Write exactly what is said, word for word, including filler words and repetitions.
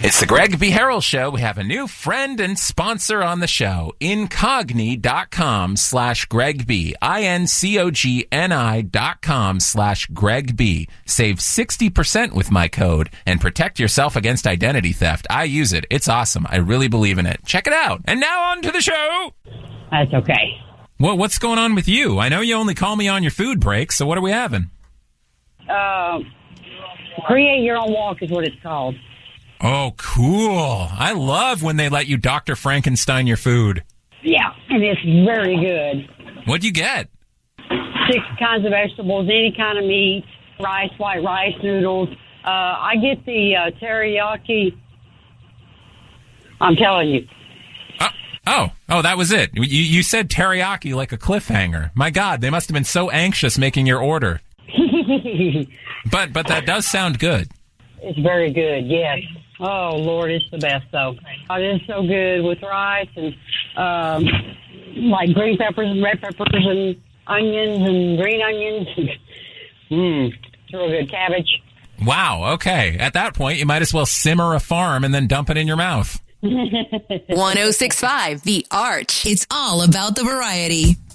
It's the Greg B. Harrell Show. We have a new friend and sponsor on the show. Incogni.com slash Greg B. I-N-C-O-G-N-I dot com slash Greg B. Save sixty percent with my code and protect yourself against identity theft. I use it. It's awesome. I really believe in it. Check it out. And now on to the show. That's okay. Well, what's going on with you? I know you only call me on your food breaks, so what are we having? Uh, create your own walk is what it's called. Oh, cool. I love when they let you Doctor Frankenstein your food. Yeah, and it's very good. What'd you get? Six kinds of vegetables, any kind of meat, rice, white rice, noodles. Uh, I get the uh, teriyaki. I'm telling you. Oh, oh, oh, that was it. You, you said teriyaki like a cliffhanger. My God, they must have been so anxious making your order. but but that does sound good. It's very good, yes. Oh, Lord, it's the best, though. It is so good with rice and, um, like, green peppers and red peppers and onions and green onions. Mmm, it's real good. Cabbage. Wow, okay. At that point, you might as well simmer a farm and then dump it in your mouth. one oh six point five The Arch. It's all about the variety.